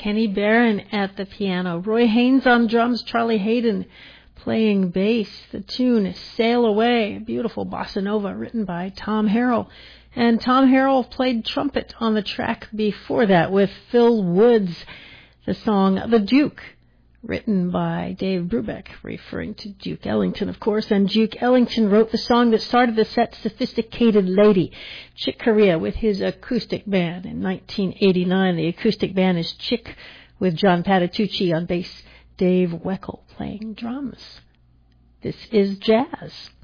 Kenny Barron at the piano, Roy Haynes on drums, Charlie Hayden playing bass. The tune is Sail Away, a beautiful bossa nova written by Tom Harrell. And Tom Harrell played trumpet on the track before that with Phil Woods, the song The Duke, written by Dave Brubeck, referring to Duke Ellington, of course. And Duke Ellington wrote the song that started the set, Sophisticated Lady, Chick Corea with his acoustic band in 1989. The acoustic band is Chick with John Patitucci on bass, Dave Weckl playing drums. This is jazz.